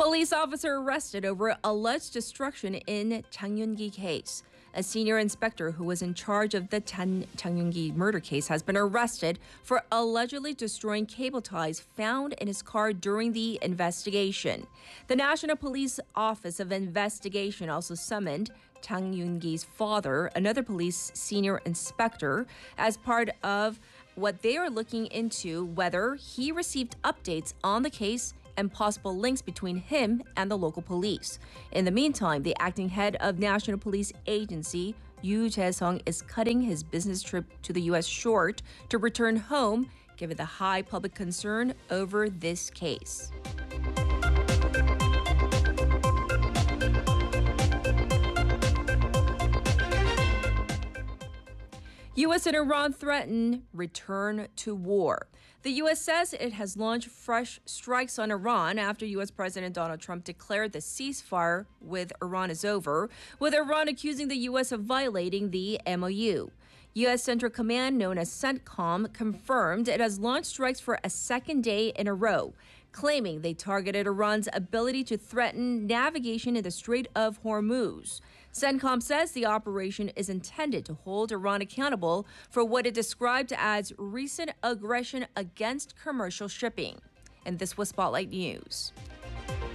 Police officer arrested over alleged destruction in Chang Yun-gi case. A senior inspector who was in charge of the Chang Yun-gi murder case has been arrested for allegedly destroying cable ties found in his car during the investigation. The National Police Office of Investigation also summoned Chang Yun-gi's father, another police senior inspector, as part of what they are looking into whether he received updates on the case and possible links between him and the local police. In the meantime, the acting head of National Police Agency, Yoo Jae-sung, is cutting his business trip to the U.S. short to return home, given the high public concern over this case. U.S. and Iran threaten return to war. The U.S. says it has launched fresh strikes on Iran after U.S. President Donald Trump declared the ceasefire with Iran is over, with Iran accusing the U.S. of violating the MOU. U.S. Central Command, known as CENTCOM, confirmed it has launched strikes for a second day in a row, claiming they targeted Iran's ability to threaten navigation in the Strait of Hormuz. CENTCOM says the operation is intended to hold Iran accountable for what it described as recent aggression against commercial shipping. And this was Spotlight News.